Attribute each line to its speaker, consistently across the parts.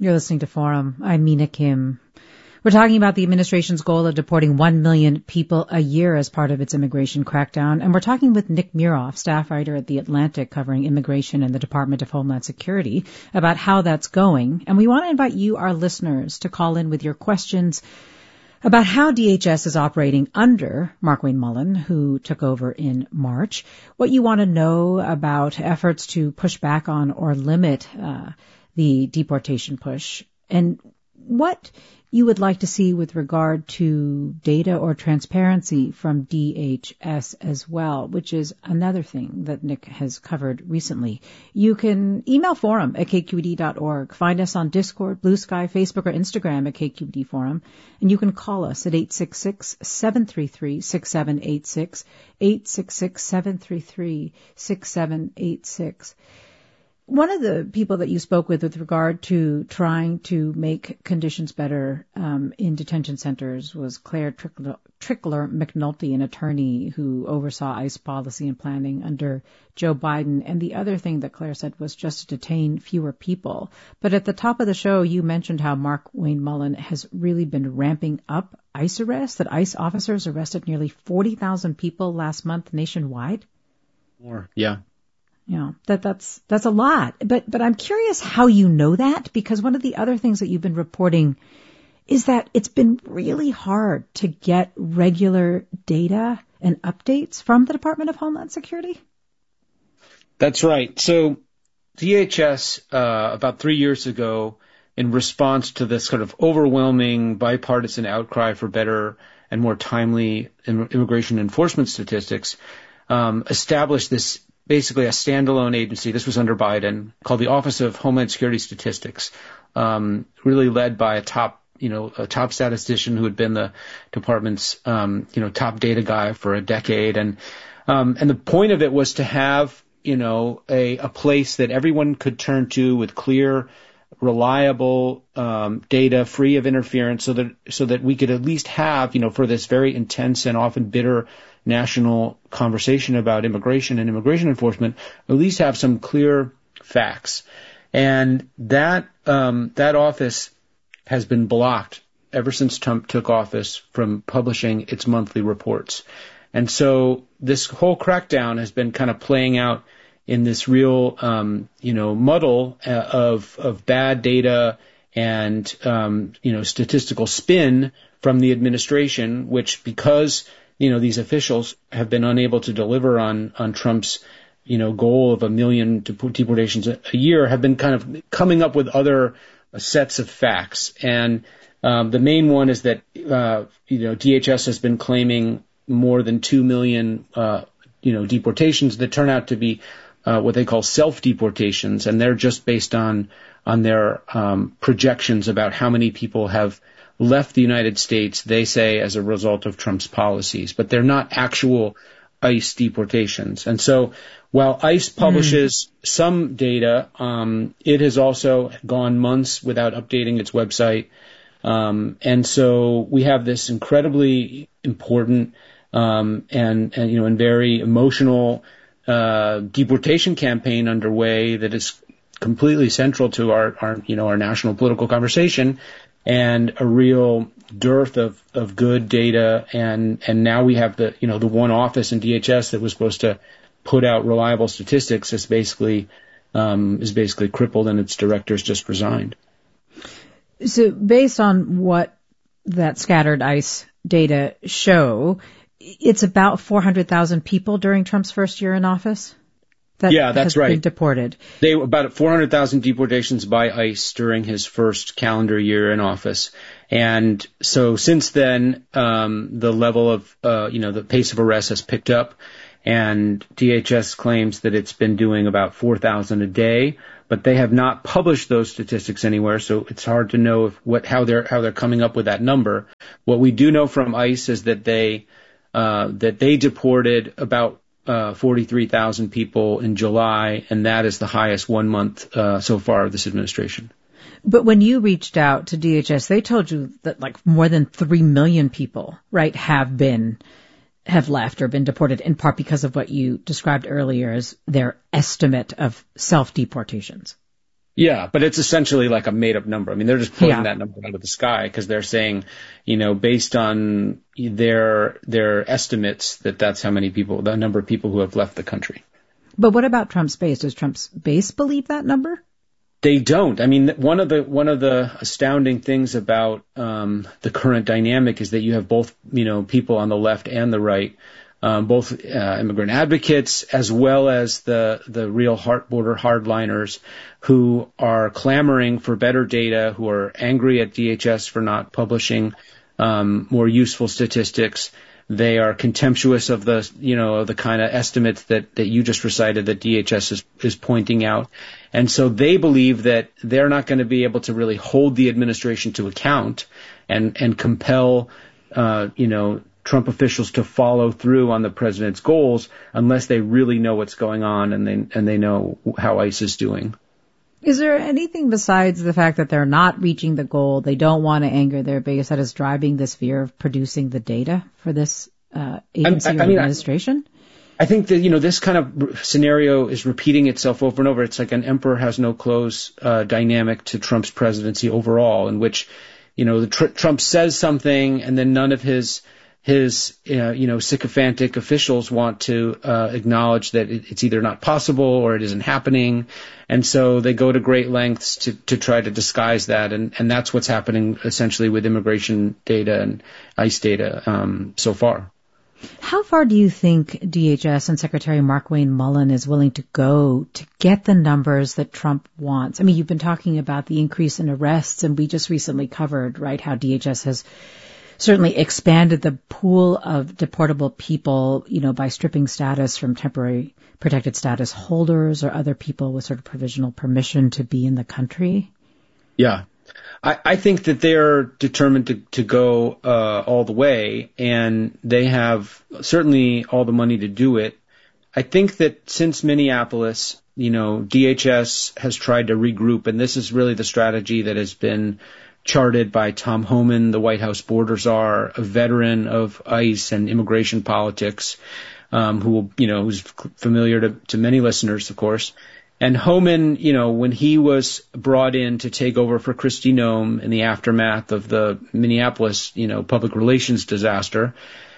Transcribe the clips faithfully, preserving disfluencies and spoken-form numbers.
Speaker 1: You're listening to Forum. I'm Mina Kim. We're talking about the administration's goal of deporting one million people a year as part of its immigration crackdown. And we're talking with Nick Miroff, staff writer at The Atlantic covering immigration and the Department of Homeland Security, about how that's going. And we want to invite you, our listeners, to call in with your questions about how D H S is operating under Markwayne Mullin, who took over in March, what you want to know about efforts to push back on or limit uh, the deportation push, and what you would like to see with regard to data or transparency from D H S as well, which is another thing that Nick has covered recently. You can email forum at k q e d dot org. Find us on Discord, Blue Sky, Facebook, or Instagram at K Q E D Forum. And you can call us at eight six six, seven three three, six seven eight six, eight six six, seven three three, six seven eight six. One of the people that you spoke with with regard to trying to make conditions better um, in detention centers was Claire Trickler, Trickler McNulty, an attorney who oversaw ICE policy and planning under Joe Biden. And the other thing that Claire said was just to detain fewer people. But at the top of the show, you mentioned how Markwayne Mullin has really been ramping up ICE arrests, that ICE officers arrested nearly forty thousand people last month nationwide.
Speaker 2: More, yeah.
Speaker 1: You know, that that's that's a lot. But but I'm curious how you know that, because one of the other things that you've been reporting is that it's been really hard to get regular data and updates from the Department of Homeland Security.
Speaker 2: That's right. So D H S, uh, about three years ago, in response to this sort of overwhelming bipartisan outcry for better and more timely immigration enforcement statistics, um, established this basically a standalone agency. This was under Biden, called the Office of Homeland Security Statistics, um, really led by a top, you know, a top statistician who had been the department's, um, you know, top data guy for a decade. And, um, and the point of it was to have, you know, a, a place that everyone could turn to with clear, reliable, um, data free of interference, so that, so that we could at least have, you know, for this very intense and often bitter national conversation about immigration and immigration enforcement, at least have some clear facts. And that um, that office has been blocked ever since Trump took office from publishing its monthly reports. And so this whole crackdown has been kind of playing out in this real, um, you know, muddle uh, of of bad data and, um, you know, statistical spin from the administration, which, because you know, these officials have been unable to deliver on, on Trump's, you know, goal of a million deportations a, a year, have been kind of coming up with other uh, sets of facts. And um, the main one is that, uh, you know, D H S has been claiming more than two million, uh, you know, deportations that turn out to be uh, what they call self-deportations. And they're just based on, on their um, projections about how many people have left the United States, they say, as a result of Trump's policies, but they're not actual ICE deportations. And so while ICE publishes mm. some data, um, it has also gone months without updating its website. Um, and so we have this incredibly important um, and, and, you know, and very emotional uh, deportation campaign underway that is completely central to our, our, you know, our national political conversation, and a real dearth of, of good data. And, and now we have the, you know, the one office in D H S that was supposed to put out reliable statistics is basically, um, is basically crippled, and its directors just resigned.
Speaker 1: So based on what that scattered ICE data show, it's about four hundred thousand people during Trump's first year in office? That
Speaker 2: yeah, that's
Speaker 1: has
Speaker 2: right.
Speaker 1: Been deported.
Speaker 2: They about four hundred thousand deportations by ICE during his first calendar year in office, and so since then, um, the level of, uh, you know, the pace of arrests has picked up, and D H S claims that it's been doing about four thousand a day, but they have not published those statistics anywhere, so it's hard to know if what how they're how they're coming up with that number. What we do know from ICE is that they uh, that they deported about Uh, forty-three thousand people in July, and that is the highest one month uh, so far of this administration.
Speaker 1: But when you reached out to D H S, they told you that like more than three million people, right, have been, have left or been deported, in part because of what you described earlier as their estimate of self-deportations.
Speaker 2: Yeah, but it's essentially like a made-up number. I mean, they're just pulling
Speaker 1: Yeah.
Speaker 2: that number out of the sky because they're saying, you know, based on their their estimates, that that's how many people, the number of people who have left the country.
Speaker 1: But what about Trump's base? Does Trump's base believe that number?
Speaker 2: They don't. I mean, one of the one of the astounding things about um, the current dynamic is that you have both, you know, people on the left and the right, um, both uh, immigrant advocates as well as the the real hard border hardliners who are clamoring for better data, who are angry at D H S for not publishing um, more useful statistics. They are contemptuous of the, you know, of the kind of estimates that, that you just recited that D H S is, is pointing out. And so they believe that they're not going to be able to really hold the administration to account and, and compel, uh, you know, Trump officials to follow through on the president's goals unless they really know what's going on and they, and they know how ICE is doing.
Speaker 1: Is there anything besides the fact that they're not reaching the goal, they don't want to anger their base, that is driving this fear of producing the data for this uh, agency
Speaker 2: I, I
Speaker 1: or
Speaker 2: mean,
Speaker 1: administration?
Speaker 2: I, I think that, you know, this kind of scenario is repeating itself over and over. It's like an emperor has no clothes uh, dynamic to Trump's presidency overall, in which, you know, the tr- Trump says something and then none of his his, uh, you know, sycophantic officials want to uh, acknowledge that it, it's either not possible or it isn't happening. And so they go to great lengths to, to try to disguise that. And, and that's what's happening essentially with immigration data and ICE data um, so far.
Speaker 1: How far do you think D H S and Secretary Markwayne Mullin is willing to go to get the numbers that Trump wants? I mean, you've been talking about the increase in arrests, and we just recently covered, right, how D H S has certainly expanded the pool of deportable people, you know, by stripping status from temporary protected status holders or other people with sort of provisional permission to be in the country.
Speaker 2: Yeah. I, I think that they're determined to, to go uh, all the way, and they have certainly all the money to do it. I think that since Minneapolis, you know, D H S has tried to regroup, and this is really the strategy that has been charted by Tom Homan, the White House border czar, a veteran of ICE and immigration politics, um, who will, you know, who's familiar to, to many listeners, of course. And Homan, you know, when he was brought in to take over for Kristi Noem in the aftermath of the Minneapolis, you know, public relations disaster,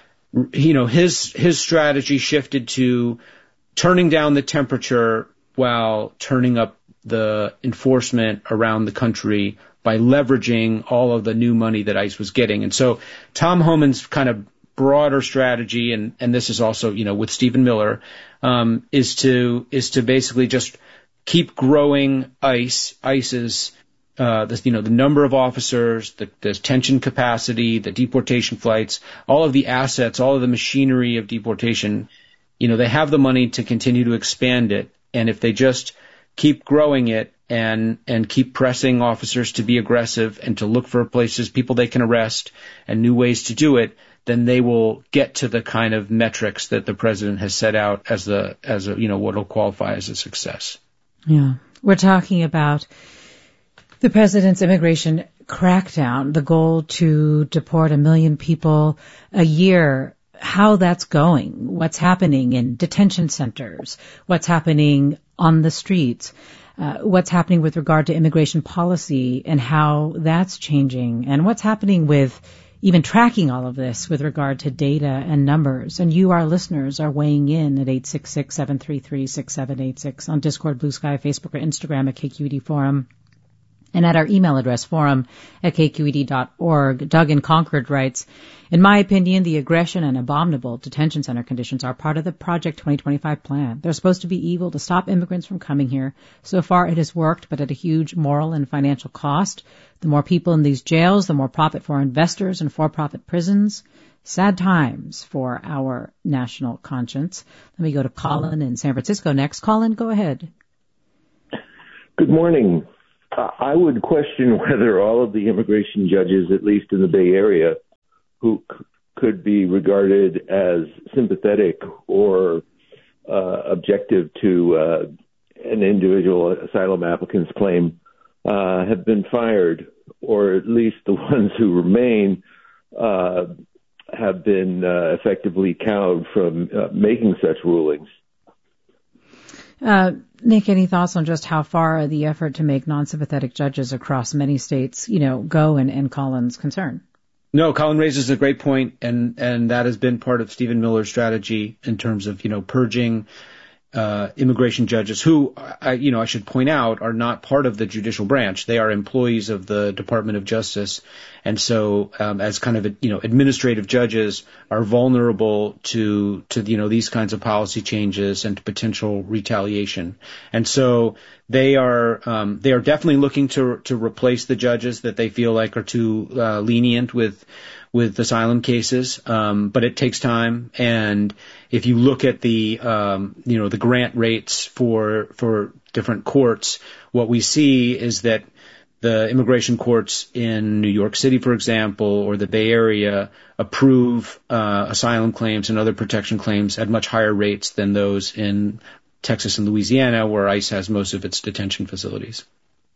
Speaker 2: you know, his his strategy shifted to turning down the temperature while turning up the enforcement around the country by leveraging all of the new money that ICE was getting. And so Tom Homan's kind of broader strategy, and, and this is also, you know, with Stephen Miller, um, is to is to basically just keep growing ICE, ICE's, uh, the, you know, the number of officers, the, the detention capacity, the deportation flights, all of the assets, all of the machinery of deportation. You know, they have the money to continue to expand it, and if they just keep growing it and and keep pressing officers to be aggressive and to look for places, people they can arrest and new ways to do it, then they will get to the kind of metrics that the president has set out as the as a, you know, what will qualify as a success.
Speaker 1: Yeah. We're talking about the president's immigration crackdown, the goal to deport a million people a year, how that's going, what's happening in detention centers, what's happening on the streets, uh, what's happening with regard to immigration policy and how that's changing, and what's happening with even tracking all of this with regard to data and numbers. And you, our listeners, are weighing in at eight six six, seven three three, six seven eight six on Discord, Blue Sky, Facebook, or Instagram at K Q E D Forum, and at our email address, forum at k q e d dot org. Doug in Concord writes, in my opinion, the aggression and abominable detention center conditions are part of the Project twenty twenty-five plan. They're supposed to be evil to stop immigrants from coming here. So far it has worked, but at a huge moral and financial cost. The more people in these jails, the more profit for investors and for-profit prisons. Sad times for our national conscience. Let me go to Colin in San Francisco next. Colin, go ahead.
Speaker 3: Good morning. Uh, I would question whether all of the immigration judges, at least in the Bay Area, who c- could be regarded as sympathetic or uh, objective to uh, an individual asylum applicant's claim, uh, have been fired, or at least the ones who remain uh, have been uh, effectively cowed from uh, making such rulings.
Speaker 1: Uh, Nick, any thoughts on just how far the effort to make non-sympathetic judges across many states, you know, go in, in Colin's concern?
Speaker 2: No, Colin raises a great point, and, and that has been part of Stephen Miller's strategy in terms of, you know, purging uh, immigration judges who, I, you know, I should point out are not part of the judicial branch. They are employees of the Department of Justice. And so, um, as kind of, you know, administrative judges are vulnerable to, to, you know, these kinds of policy changes and to potential retaliation. And so they are, um, they are definitely looking to, to replace the judges that they feel like are too, uh, lenient with, with asylum cases. Um, but it takes time. And if you look at the, um, you know, the grant rates for, for different courts, what we see is that the immigration courts in New York City, for example, or the Bay Area approve uh, asylum claims and other protection claims at much higher rates than those in Texas and Louisiana, where ICE has most of its detention facilities.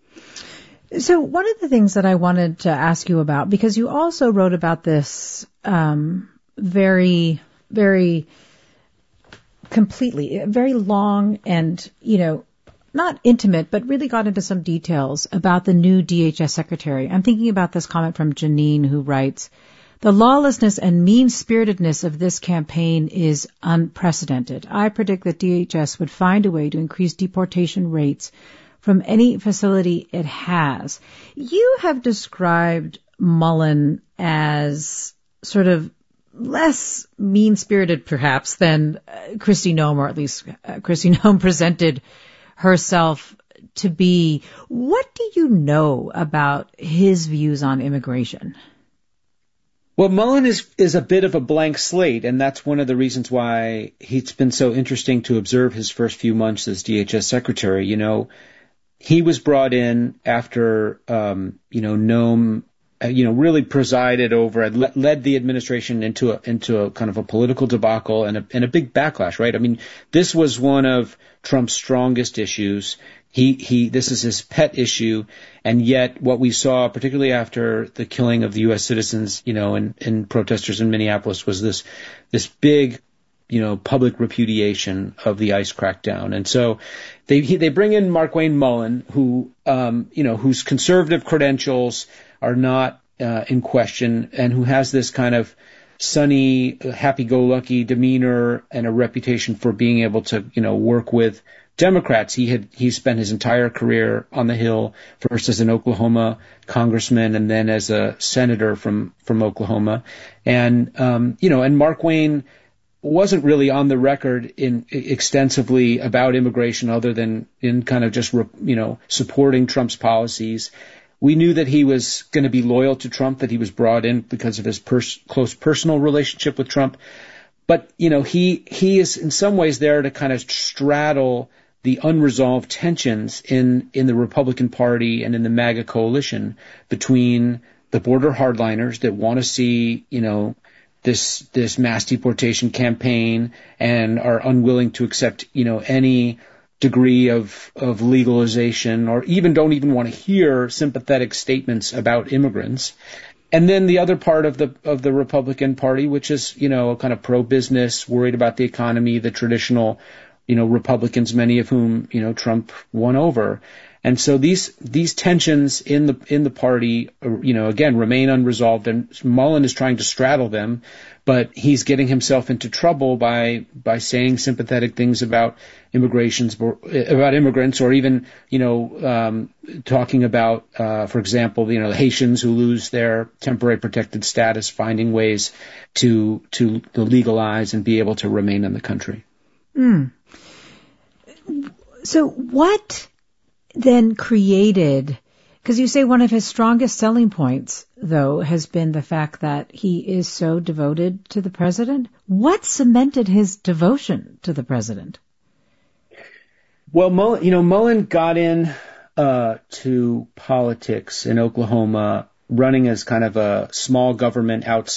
Speaker 1: So one of the things that I wanted to ask you about, because you also wrote about this um, very, very completely, very long and, you know, not intimate, but really got into some details about the new D H S secretary. I'm thinking about this comment from Janine, who writes, "The lawlessness and mean-spiritedness of this campaign is unprecedented. I predict that D H S would find a way to increase deportation rates from any facility it has." You have described Mullen as sort of less mean-spirited, perhaps, than uh, Kristi Noem, or at least uh, Kristi Noem presented herself to be. What do you know about his views on immigration?
Speaker 2: Well, Mullen is, is a bit of a blank slate, and that's one of the reasons why it's been so interesting to observe his first few months as D H S secretary. You know, he was brought in after, um, you know, Noem, uh, you know, really presided over, led, led the administration into a, into a kind of a political debacle and a, and a big backlash, right? I mean, this was one of Trump's strongest issues. He, he, this is his pet issue. And yet what we saw, particularly after the killing of the U S citizens, you know, and, and protesters in Minneapolis, was this, this big, you know, public repudiation of the ICE crackdown. And so they, he, they bring in Markwayne Mullin, who, um, you know, whose conservative credentials are not, uh, in question, and who has this kind of sunny, happy-go-lucky demeanor and a reputation for being able to, you know, work with Democrats. He had, he spent his entire career on the Hill, first as an Oklahoma congressman and then as a senator from, from Oklahoma. And, um, you know, and Markwayne wasn't really on the record in extensively about immigration other than in kind of just, you know, supporting Trump's policies. We knew that he was going to be loyal to Trump, that he was brought in because of his pers- close personal relationship with Trump. But, you know, he, he is in some ways there to kind of straddle the unresolved tensions in, in the Republican Party and in the MAGA coalition between the border hardliners that want to see, you know, this, this mass deportation campaign and are unwilling to accept, you know, any degree of, of legalization, or even don't even want to hear sympathetic statements about immigrants. And then the other part of the, of the Republican Party, which is, you know, kind of pro-business, worried about the economy, the traditional, you know, Republicans, many of whom, you know, Trump won over. And so these, these tensions in the, in the party, you know, again, remain unresolved, and Mullen is trying to straddle them, but he's getting himself into trouble by, by saying sympathetic things about immigrations, about immigrants, or even, you know, um, talking about, uh, for example, you know, the Haitians who lose their temporary protected status, finding ways to, to legalize and be able to remain in the country.
Speaker 1: Mm. So what then created, because you say one of his strongest selling points, though, has been the fact that he is so devoted to the president. What cemented his devotion to the president?
Speaker 2: Well, Mullen, you know, Mullen got in uh, to politics in Oklahoma, running as kind of a small government outside